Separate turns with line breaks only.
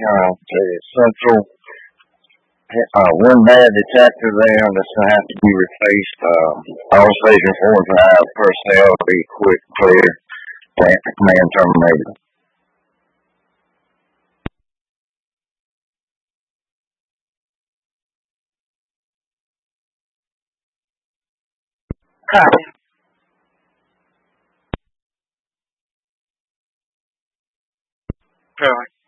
to Central. One bad detector there that's going to have to be replaced. All station 4 and 5 personnel be quick, clear, command terminated.
Copy. Perfect.